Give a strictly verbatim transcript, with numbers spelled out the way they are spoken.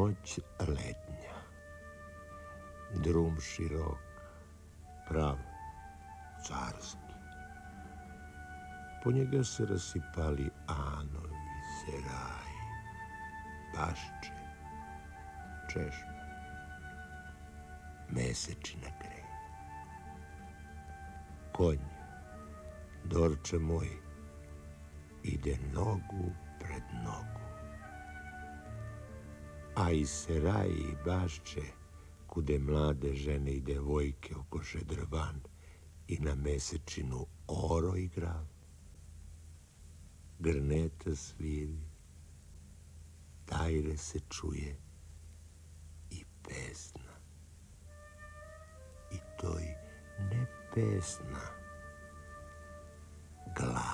Noć letnja, drum širok, prav, carski. Po njega se rasipali anovi, seraji, bašče, češnje, mesečina grej. Konj, Dorče moj, ide nogu pred nogu. A i seraji i bašče, kude mlade žene i devojke okoše drvan i na mesečinu oro igra. Grneta sviri, tajre se čuje i pesna. I to i ne pesna, glas.